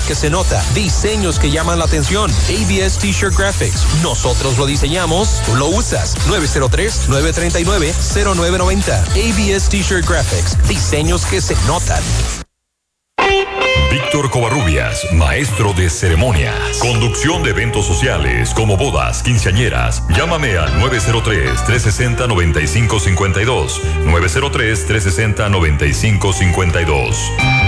que se nota, diseños que llaman la atención. ABS T-Shirt Graphics. Nosotros lo diseñamos, tú lo usas. 903-939-0990. ABS T-Shirt Graphics. Diseños que se notan. Víctor Covarrubias, maestro de ceremonias. Conducción de eventos sociales como bodas, quinceañeras. Llámame al 903-360-9552. 903-360-9552.